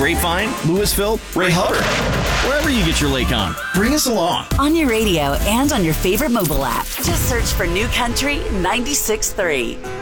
Grapevine, Louisville, Ray Hubbard. Wherever you get your lake on, bring us along. On your radio and on your favorite mobile app. Just search for New Country 96.3.